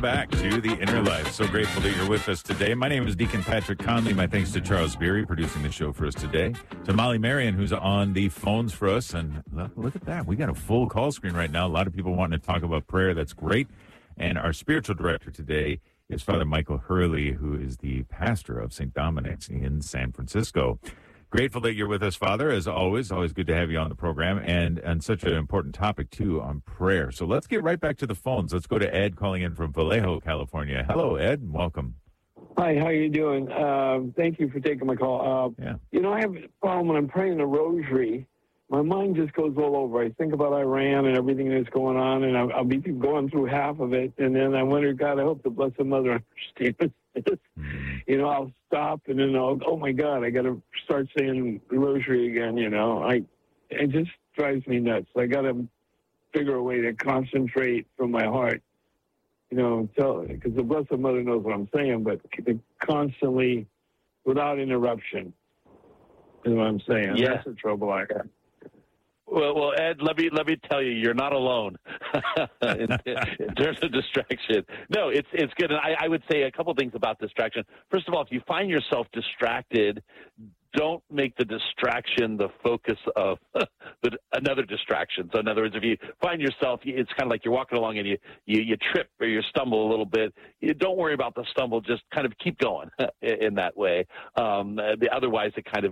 back to The Inner Life. So grateful that you're with us today. My name is Deacon Patrick Conley. My thanks to Charles Beery producing the show for us today. To Molly Marion, who's on the phones for us. And look at that. We got a full call screen right now. A lot of people wanting to talk about prayer. That's great. And our spiritual director today is Father Michael Hurley, who is the pastor of St. Dominic's in San Francisco. Grateful that you're with us, Father, as always. Always good to have you on the program, and such an important topic, too, on prayer. So let's get right back to the phones. Let's go to Ed calling in from Vallejo, California. Hello, Ed, and welcome. Hi, how you doing? Thank you for taking my call. You know, I have a problem when I'm praying the rosary. My mind just goes all over. I think about Iran and everything that's going on, and I'll be going through half of it, and then I wonder, God, I hope the Blessed Mother understands this. You know, I'll stop, and then oh my God, I got to start saying the rosary again. You know, it just drives me nuts. I got to figure a way to concentrate from my heart. You know, because the Blessed Mother knows what I'm saying, but constantly, without interruption, is what I'm saying. Yeah. That's the trouble I got. Well, Ed, let me tell you, you're not alone in terms of distraction. No, it's good. And I would say a couple things about distraction. First of all, if you find yourself distracted, don't make the distraction the focus of another distraction. So in other words, if you find yourself, it's kind of like you're walking along and you trip or you stumble a little bit. Don't worry about the stumble. Just kind of keep going in that way. Otherwise,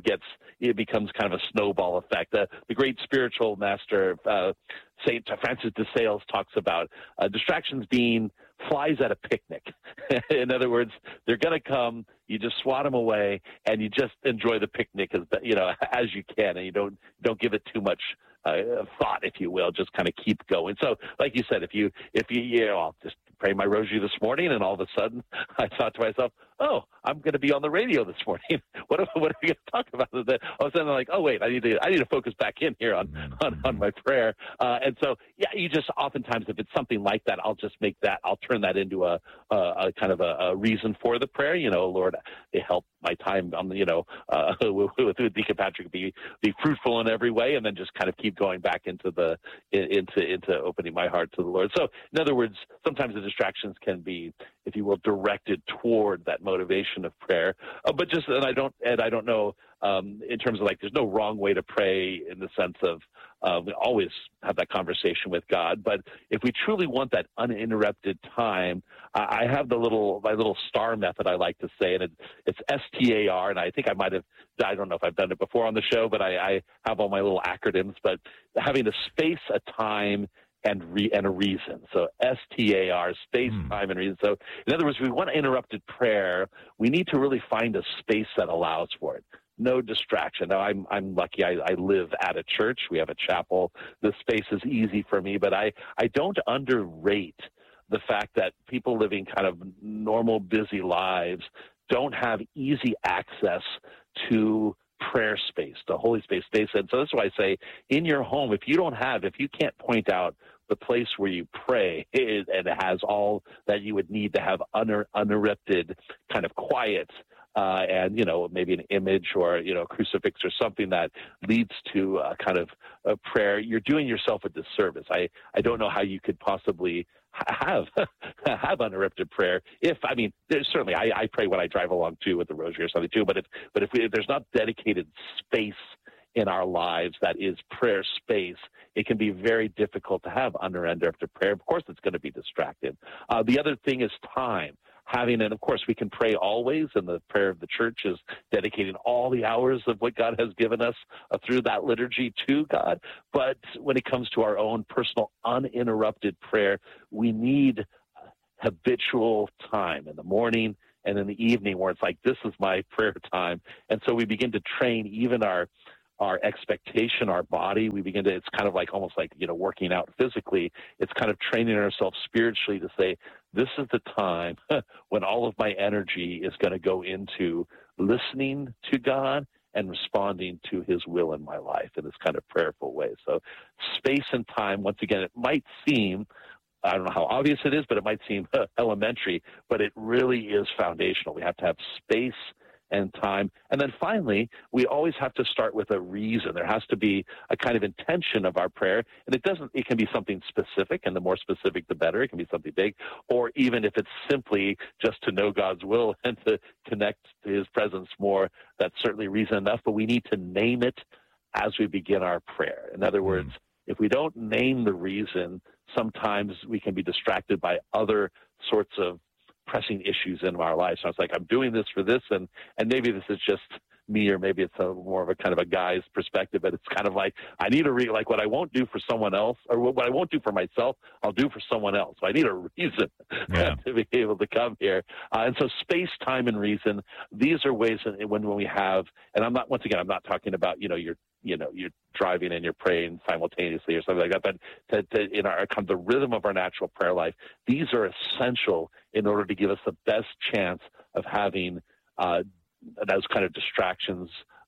it becomes kind of a snowball effect. The great spiritual master, St. Francis de Sales, talks about distractions being flies at a picnic. In other words, they're going to come, you just swat them away, and you just enjoy the picnic as you can, and you don't give it too much thought, if you will. Just kind of keep going. So, like you said, if you I'll just pray my rosary this morning, and all of a sudden I thought to myself, oh, I'm going to be on the radio this morning. What are we going to talk about? All of a sudden, I'm like, oh wait, I need to focus back in here on my prayer. And so, yeah, you just oftentimes, if it's something like that, I'll turn that into a kind of a reason for the prayer. You know, Lord, help my time on with Deacon Patrick be fruitful in every way, and then just kind of keep going back into opening my heart to the Lord. So, in other words, sometimes the distractions can be, if you will, directed toward that motivation of prayer. And I don't know, in terms of, like, there's no wrong way to pray in the sense of we always have that conversation with God. But if we truly want that uninterrupted time, I have my little STAR method, I like to say, and it's STAR. And I think I don't know if I've done it before on the show, but I have all my little acronyms. But having a space, a time, and a reason. So STAR, space, time, and reason. So in other words, if we want interrupted prayer, we need to really find a space that allows for it. No distraction. Now, I'm lucky. I live at a church. We have a chapel. The space is easy for me, but I don't underrate the fact that people living kind of normal, busy lives don't have easy access to prayer space, the holy space. And so that's why I say, in your home, if you can't point out the place where you pray, and it has all that you would need to have uninterrupted kind of quiet, and, maybe an image or, a crucifix or something that leads to a kind of a prayer, you're doing yourself a disservice. I don't know how you could possibly have uninterrupted prayer. There's certainly, I pray when I drive along too with the rosary or something too, but if there's not dedicated space in our lives that is prayer space, it can be very difficult to have uninterrupted prayer. Of course, it's going to be distracted. The other thing is time. And of course, we can pray always, and the prayer of the church is dedicating all the hours of what God has given us through that liturgy to God. But when it comes to our own personal uninterrupted prayer, we need habitual time in the morning and in the evening where it's like, this is my prayer time. And so we begin to train even our expectation, our body. It's kind of like almost like, working out physically. It's kind of training ourselves spiritually to say, this is the time when all of my energy is going to go into listening to God and responding to his will in my life in this kind of prayerful way. So space and time, once again, it might seem, I don't know how obvious it is, but it might seem elementary, but it really is foundational. We have to have space and time. And then finally, we always have to start with a reason. There has to be a kind of intention of our prayer. And it can be something specific, and the more specific, the better. It can be something big, or even if it's simply just to know God's will and to connect to his presence more, that's certainly reason enough, but we need to name it as we begin our prayer. In other words, if we don't name the reason, sometimes we can be distracted by other sorts of pressing issues in our lives. So it's like, I'm doing this for this, and maybe this is just me, or maybe it's more of a kind of a guy's perspective, but it's kind of like, I need a like what I won't do for someone else, or what I won't do for myself, I'll do for someone else. So I need a reason to be able to come here. And so space, time, and reason, these are ways that when we have, and I'm not talking about, you're driving and you're praying simultaneously or something like that, but in our kind of the rhythm of our natural prayer life, these are essential in order to give us the best chance of having those kind of distractions,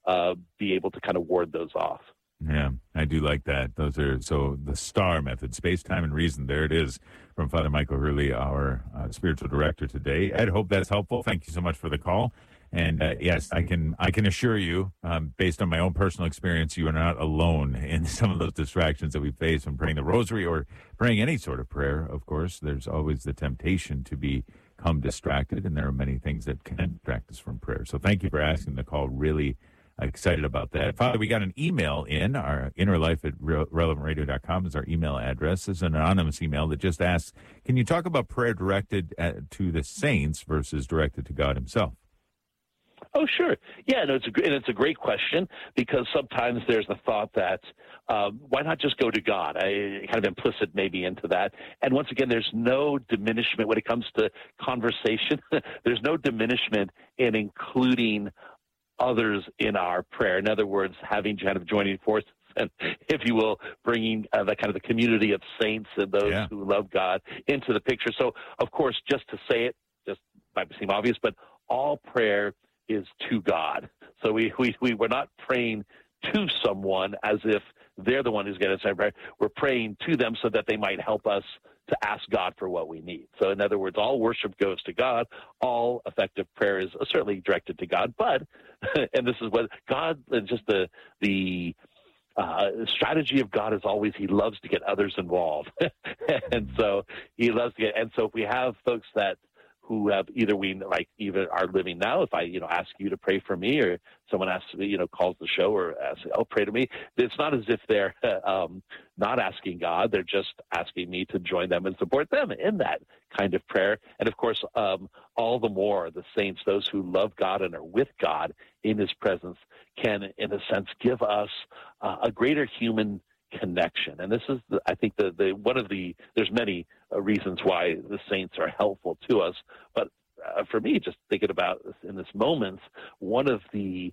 be able to kind of ward those off. Yeah, I do like that. Those are, so the STAR method, space, time, and reason. There it is from Father Michael Hurley, our spiritual director today. I hope that's helpful. Thank you so much for the call. And yes, I can assure you, based on my own personal experience, you are not alone in some of those distractions that we face when praying the rosary or praying any sort of prayer. Of course, there's always the temptation to become distracted, and there are many things that can distract us from prayer. So thank you for asking the call. Really excited about that. Father, we got an email in. Our innerlife@relevantradio.com is our email address. It's an anonymous email that just asks, can you talk about prayer directed to the saints versus directed to God himself? Oh, sure. Yeah, no, it's a great question, because sometimes there's the thought that why not just go to God? Kind of implicit maybe into that. And once again, there's no diminishment when it comes to conversation. There's no diminishment in including others in our prayer. In other words, having kind of joining forces, and, if you will, bringing the kind of the community of saints and those who love God into the picture. So, of course, just to say it, just might seem obvious, but all prayer is to God. So we're not praying to someone as if they're the one who's going to say prayer. We're praying to them so that they might help us to ask God for what we need. So in other words, all worship goes to God. All effective prayer is certainly directed to God. But, and this is what God, just the strategy of God is always, he loves to get others involved. And so he loves to get, and so if we have folks who have either are living now, if I, ask you to pray for me, or someone asks me, calls the show or asks, oh, pray to me. It's not as if they're not asking God. They're just asking me to join them and support them in that kind of prayer. And of course, all the more the saints, those who love God and are with God in his presence, can, in a sense, give us a greater human connection. And this is, I think, there's many reasons why the saints are helpful to us. But for me, just thinking about this in this moment, one of the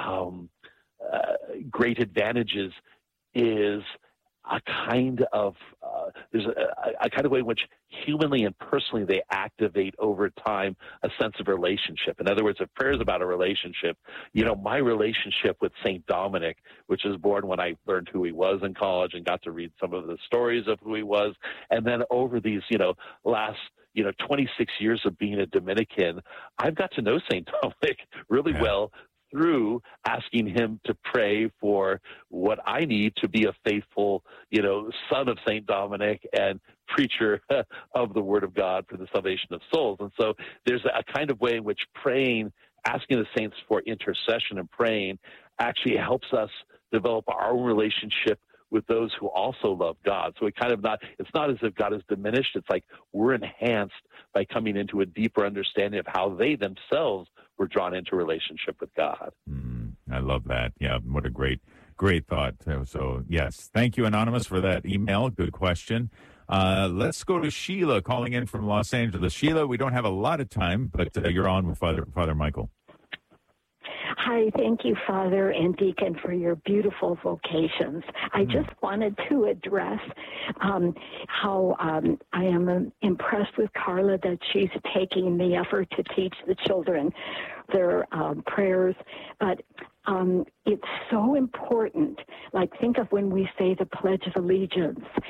great advantages is a kind of there's a kind of way in which humanly and personally they activate over time a sense of relationship. In other words, if prayer is about a relationship, my relationship with St. Dominic, which was born when I learned who he was in college and got to read some of the stories of who he was, and then over these last 26 years of being a Dominican, I've got to know St. Dominic really well through asking him to pray for what I need to be a faithful, son of St. Dominic and preacher of the Word of God for the salvation of souls. And so there's a kind of way in which praying, asking the saints for intercession and praying, actually helps us develop our own relationship with those who also love God. So it's not as if God is diminished. It's like we're enhanced by coming into a deeper understanding of how they themselves were drawn into a relationship with God. I love that. Yeah, what a great thought. So yes, thank you, Anonymous, for that email. Good question. Let's go to Sheila calling in from Los Angeles. Sheila, we don't have a lot of time, but you're on with Father Michael. Hi, thank you, Father and Deacon, for your beautiful vocations. I just wanted to address how I am impressed with Carla that she's taking the effort to teach the children their prayers, but it's so important. Like, think of when we say the Pledge of Allegiance.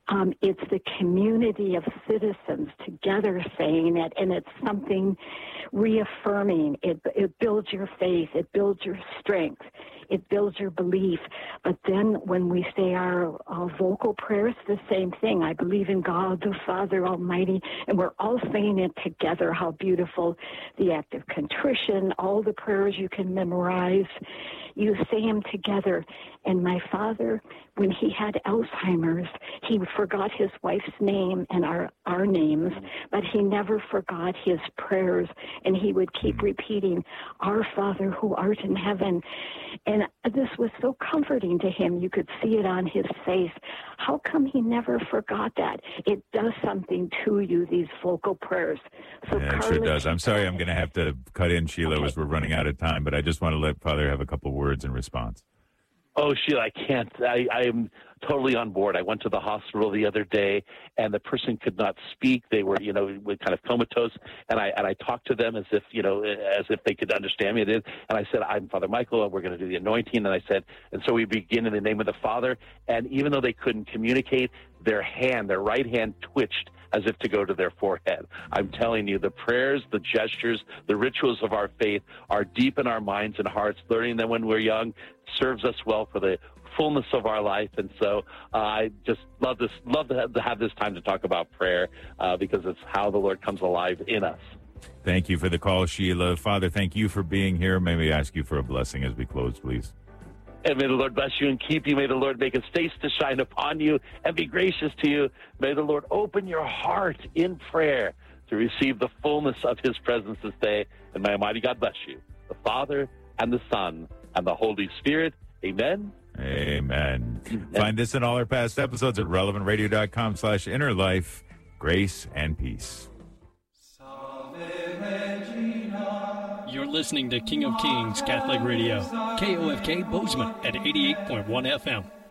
It's the community of citizens together saying it, and it's something reaffirming. It builds your faith. It builds your strength. It builds your belief. But then when we say our vocal prayers, the same thing. I believe in God, the Father Almighty, and we're all saying it together. How beautiful. The act of contrition, all the prayers you can memorize. You say them together. And my father, when he had Alzheimer's, he forgot his wife's name and our names, but he never forgot his prayers. And he would keep repeating, "Our Father who art in heaven." And this was so comforting to him. You could see it on his face. How come he never forgot that? It does something to you, these vocal prayers. So yeah, it sure does. I'm sorry I'm going to have to cut in, Sheila, as we're running out of time, but I just want to let Father have a couple words in response. Oh, Sheila, I can't. I am totally on board. I went to the hospital the other day, and the person could not speak. They were, kind of comatose, and I talked to them as if they could understand me. And I said, "I'm Father Michael, and we're going to do the anointing." And I said, and so we begin in the name of the Father. And even though they couldn't communicate, their right hand twitched as if to go to their forehead. I'm telling you, the prayers, the gestures, the rituals of our faith are deep in our minds and hearts. Learning them when we're young serves us well for the fullness of our life. And so I just love to have this time to talk about prayer because it's how the Lord comes alive in us. Thank you for the call, Sheila. Father, thank you for being here. May we ask you for a blessing as we close, please? And may the Lord bless you and keep you. May the Lord make his face to shine upon you and be gracious to you. May the Lord open your heart in prayer to receive the fullness of his presence this day. And may Almighty God bless you, the Father and the Son and the Holy Spirit. Amen. Amen. Find this and all our past episodes at relevantradio.com/innerlife. Grace and peace. You're listening to King of Kings Catholic Radio, KOFK Bozeman at 88.1 FM.